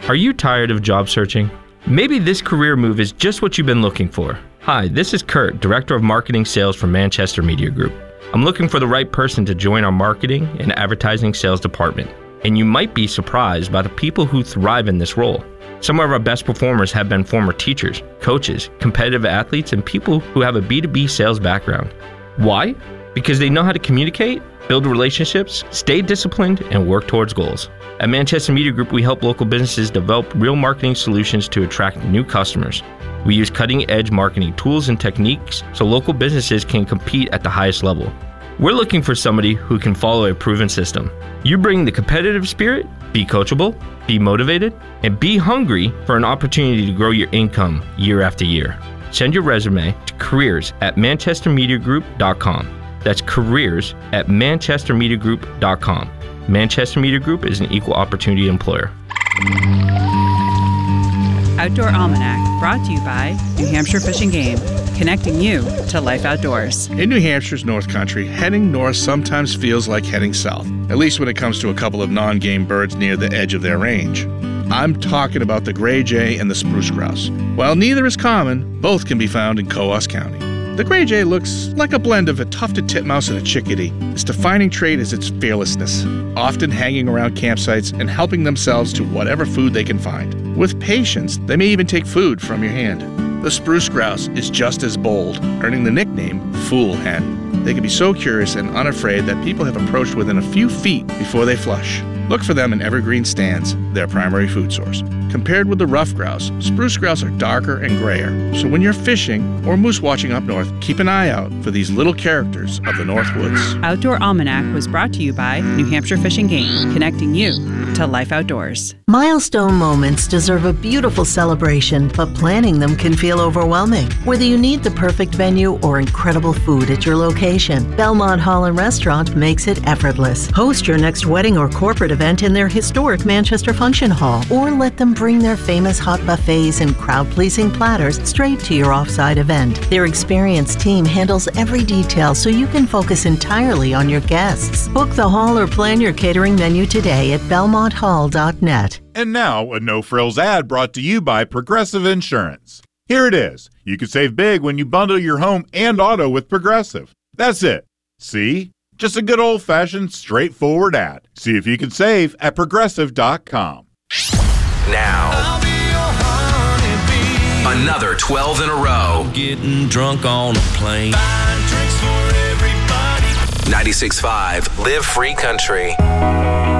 Are you tired of job searching? Maybe this career move is just what you've been looking for. Hi, this is Kurt, Director of Marketing Sales for Manchester Media Group. I'm looking for the right person to join our marketing and advertising sales department. And you might be surprised by the people who thrive in this role. Some of our best performers have been former teachers, coaches, competitive athletes, and people who have a B2B sales background. Why? Because they know how to communicate, build relationships, stay disciplined, and work towards goals. At Manchester Media Group, we help local businesses develop real marketing solutions to attract new customers. We use cutting-edge marketing tools and techniques so local businesses can compete at the highest level. We're looking for somebody who can follow a proven system. You bring the competitive spirit, be coachable, be motivated, and be hungry for an opportunity to grow your income year after year. Send your resume to careers@manchestermediagroup.com. That's careers@manchestermediagroup.com. Manchester Media Group is an equal opportunity employer. Outdoor Almanac, brought to you by New Hampshire Fish and Game, connecting you to life outdoors. In New Hampshire's North Country, heading north sometimes feels like heading south, at least when it comes to a couple of non-game birds near the edge of their range. I'm talking about the gray jay and the spruce grouse. While neither is common, both can be found in Coos County. The gray jay looks like a blend of a tufted titmouse and a chickadee. Its defining trait is its fearlessness, often hanging around campsites and helping themselves to whatever food they can find. With patience, they may even take food from your hand. The spruce grouse is just as bold, earning the nickname Fool Hen. They can be so curious and unafraid that people have approached within a few feet before they flush. Look for them in evergreen stands, their primary food source. Compared with the rough grouse, spruce grouse are darker and grayer. So when you're fishing or moose watching up north, keep an eye out for these little characters of the North Woods. Outdoor Almanac was brought to you by New Hampshire Fish and Game, connecting you to life outdoors. Milestone moments deserve a beautiful celebration, but planning them can feel overwhelming. Whether you need the perfect venue or incredible food at your location, Belmont Hall and Restaurant makes it effortless. Host your next wedding or corporate event in their historic Manchester Function Hall, or let them bring their famous hot buffets and crowd-pleasing platters straight to your offsite event. Their experienced team handles every detail so you can focus entirely on your guests. Book the hall or plan your catering menu today at belmonthall.net. And now, a no-frills ad brought to you by Progressive Insurance. Here it is. You can save big when you bundle your home and auto with Progressive. That's it. See? Just a good old-fashioned, straightforward ad. See if you can save at Progressive.com. Now, another 12 in a row. Getting drunk on a plane. 96.5 Live Free Country.